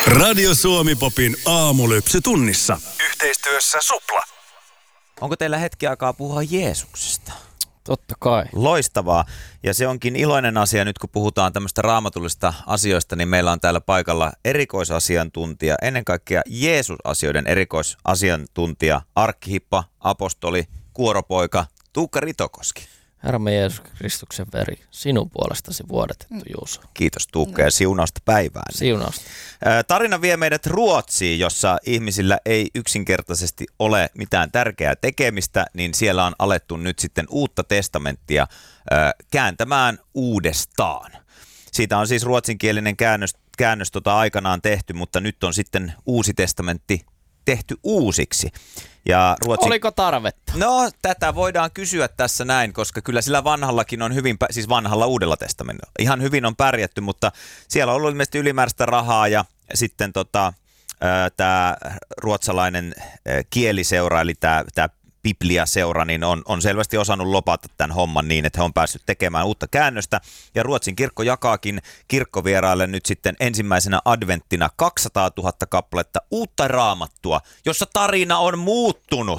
Radio Suomi Popin aamulypsy tunnissa. Yhteistyössä Supla. Onko teillä hetki aikaa puhua Jeesuksesta? Totta kai. Loistavaa. Ja se onkin iloinen asia nyt, kun puhutaan tämmöistä raamatullisista asioista, niin meillä on täällä paikalla erikoisasiantuntija, ennen kaikkea Jeesus-asioiden erikoisasiantuntija, arkkihippa, apostoli, kuoropoika Tuukka Ritokoski. Herramme Jeesus Kristuksen veri, sinun puolestasi vuodatettu Juuso. Kiitos Tuukka ja siunausta päivään. Siunausta. Tarina vie meidät Ruotsiin, jossa ihmisillä ei yksinkertaisesti ole mitään tärkeää tekemistä, niin siellä on alettu nyt sitten Uutta testamenttia kääntämään uudestaan. Siitä on siis ruotsinkielinen käännös aikanaan tehty, mutta nyt on sitten Uusi testamentti tehty uusiksi. Ja Oliko tarvetta? No, tätä voidaan kysyä tässä näin, koska kyllä sillä vanhallakin on hyvin, siis vanhalla Uudella testamentilla, ihan hyvin on pärjätty, mutta siellä on ollut ilmeisesti ylimääräistä rahaa ja sitten tämä ruotsalainen kieliseura, eli tämä Biblia-seura, niin on selvästi osannut lopata tämän homman niin, että he on päässyt tekemään uutta käännöstä. Ja Ruotsin kirkko jakaakin kirkkovieraille nyt sitten ensimmäisenä adventtina 200 000 kappaletta uutta raamattua, jossa tarina on muuttunut.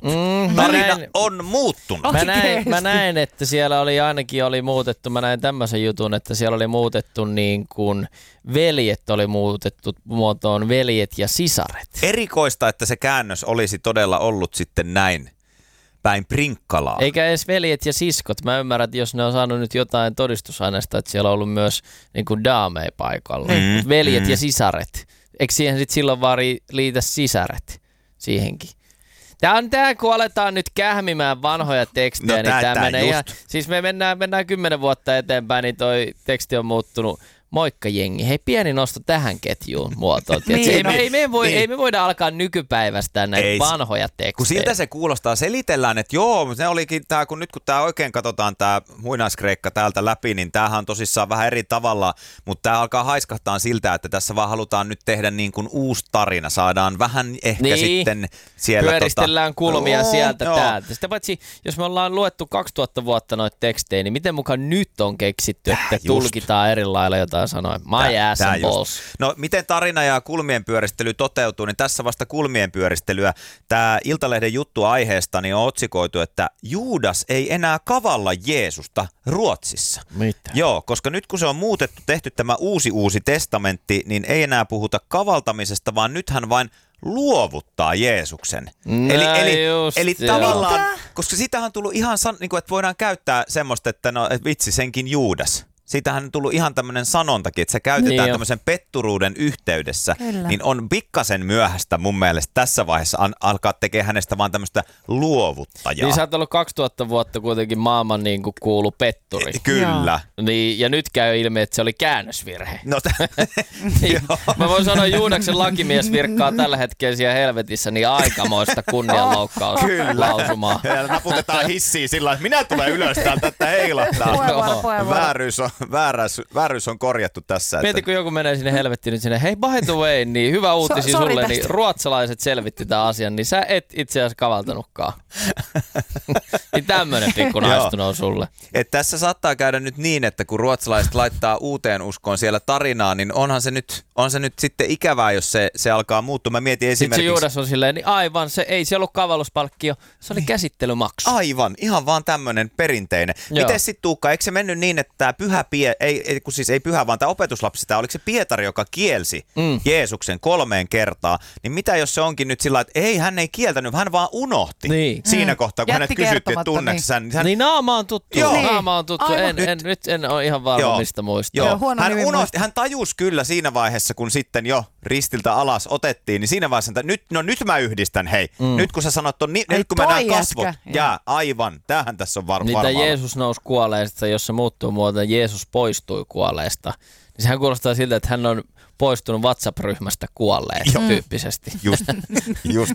On muuttunut. Mä näin, että siellä oli muutettu, mä näin tämmöisen jutun, että siellä oli muutettu niin kuin veljet oli muutettu muotoon veljet ja sisaret. Erikoista, että se käännös olisi todella ollut sitten näin päin prinkkalaa. Eikä edes veljet ja siskot. Mä ymmärrän, että jos ne on saanut nyt jotain todistusaineista, että siellä on ollut myös niin kuin daameja paikalla. Veljet ja sisaret. Eikö siihen sitten silloin vaan liitä sisaret siihenkin? Tää kun aletaan nyt kähmimään vanhoja tekstejä, niin tää menee ihan, siis me mennään 10 vuotta eteenpäin, niin toi teksti on muuttunut. Moikka jengi. Hei, pieni nosto tähän ketjuun muotoon. Ei me voida alkaa nykypäivästä näitä vanhoja tekstejä. Kun siltä se kuulostaa, selitellään, että joo, se olikin tämä, kun tämä oikein katsotaan tämä muinaiskreikka täältä läpi, niin tämähän on tosissaan vähän eri tavalla, mutta tämä alkaa haiskahtaa siltä, että tässä vaan halutaan nyt tehdä niin kuin uusi tarina. Saadaan vähän ehkä sitten siellä pyöristellään kulmia sieltä täältä. Sitä paitsi, jos me ollaan luettu 2000 vuotta noita tekstejä, niin miten mukaan nyt on keksitty, että tulkitaan eri lailla jotain sanoa. My ass and balls. No, miten tarina ja kulmien pyöristely toteutuu, niin tässä vasta kulmien pyöristelyä. Tämä Iltalehden juttu aiheesta niin on otsikoitu, että Juudas ei enää kavalla Jeesusta Ruotsissa. Mitä? Joo, koska nyt kun se on muutettu, tehty tämä uusi testamentti, niin ei enää puhuta kavaltamisesta, vaan nythän vain luovuttaa Jeesuksen. Eli tavallaan, koska sitähän on tullut ihan, niin kuin, että voidaan käyttää semmoista, että no vitsi senkin Juudas. Siitähän on tullut ihan tämmöinen sanontakin, että se käytetään tämmöisen petturuuden yhteydessä, niin on pikkasen myöhäistä mun mielestä tässä vaiheessa alkaa tekemään hänestä vaan tämmöistä luovuttajaa. Niin sä oot ollut 2000 vuotta kuitenkin maailman niin kuin kuulu petturi. Kyllä. Niin, ja nyt käy ilmi, että se oli käännösvirhe. No niin, mä voin sanoa, että Juudaksen lakimies virkkaa tällä hetkellä siellä helvetissä niin aikamoista kunnianloukkauslausumaa. Ja naputetaan hissiin sillä lailla, että minä tulen ylös täältä, että heilahtaa. Vääryys on korjattu tässä. Mieti, kun joku menee sinne helvettiin nyt sinne, hei by the way, niin hyvä uutisia sulle, niin ruotsalaiset selvitti tämän asian, niin sä et itse asiassa kavaltanutkaan. Niin tämmönen pikku naistuna on sulle. Et tässä saattaa käydä nyt niin, että kun ruotsalaiset laittaa uuteen uskoon siellä tarinaa, niin on se nyt sitten ikävää, jos se alkaa muuttua. Mä mietin esimerkiksi... Sitten se Juudas on silleen, niin aivan, ei se ollut kavalluspalkkio, se oli käsittelymaksu. Aivan, ihan vaan tämmönen perinteinen. Miten sitten Tuukka, eikö se mennyt niin, että tämä ei pyhä, vaan tämä opetuslapsi, oliko se Pietari, joka kielsi Jeesuksen 3 kertaa, niin mitä jos se onkin nyt sillä, että hän ei kieltänyt, hän vaan unohti siinä kohtaa, kun hänet kysyttiin, että tunneeko hän. Niin naama on tuttu. Nyt en ole ihan varma, mistä muistaa. Hän tajusi kyllä siinä vaiheessa, kun sitten jo ristiltä alas otettiin, niin siinä vaiheessa, että nyt mä yhdistän, hei. Nyt kun sä sanot, nyt kun mennään kasvot, aivan, tämähän tässä on varmaan. Niitä Jeesus nousi kuolleista, jos se muuttuu muotoon, Jeesus poistui kuolleesta. Niin sehän kuulostaa siltä, että hän on poistunut WhatsApp-ryhmästä kuolleen tyyppisesti. Just